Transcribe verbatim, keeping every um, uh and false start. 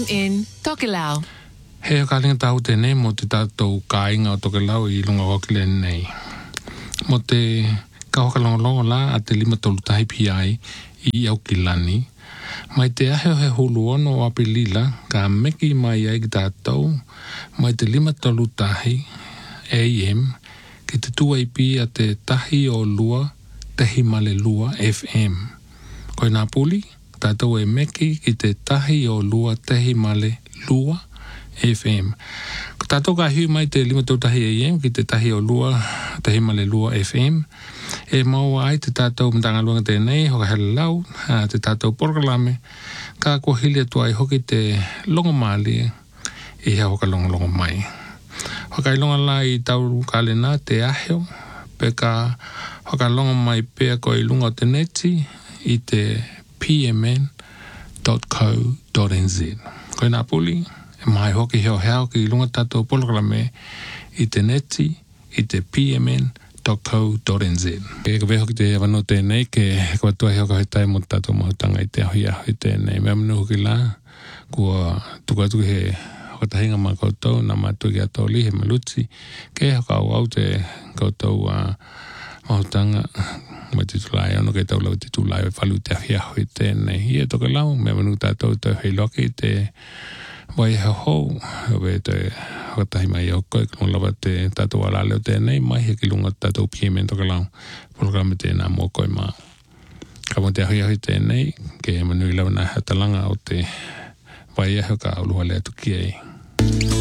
in Tokelau. He o kalinga tau tēnei mo te tātou kāinga o Tokelau I lunga wakile nei. Mo te kauhakalongolongo la a te lima tolu tahi pi ai I Aukilani. Mai te ahe o he hulu ono o Apelila ka meki mai ai ki tātou mai te lima tolu tahi A M ki te tua I pi a te tahi o lua tehi male lua F M. Koe nā puli, tātou e meki ki te tahi o lua tehi male lua F M. Ko tātou ka hiu mai te lima tau tahi A M ki te tahi o lua tehi male lua F M. E mau ai te tātou mtangaluanga tēnei, hoka hele lau, te tātou porkalame, ka kua hili atua I hoki te longo mali I hea hoka longo longo mai. Hoka I longa la I tau kālena te aheo, pe ka hoka longo mai pea ko I lunga o te neti, I te p m n dot co dot n z. Koe nā puli, e mai hoki heo heo ki lunga tātou polokalame I te neti, I te p m n dot co dot n z. E ka veho ki te wano tēnei, ke ka watua heo ka hetai mo tātou mahutanga I te ahi ahi tēnei. Mea manu hoki la, kua tukatu he hokatahinga ma koutou, na mātua ki ato li he maluti, ke hoka au au te koutou uh, mahutanga, mai te tulai ono kei tau lau te tulai o whalu te ahi ahi tēnei. Ia toka lau, mea manu tātou tau hei loki te wai hau hou, hau te hokatahi mai au koe, kong lawa te tātou alale o tēnei, mai he ki lunga tātou P M N toka lau, programa tēnā mō koe mā. Ka mo te ahi ahi tēnei, ke manu I lau nā hatalanga o te wai hau ka auluha lea tuki ei.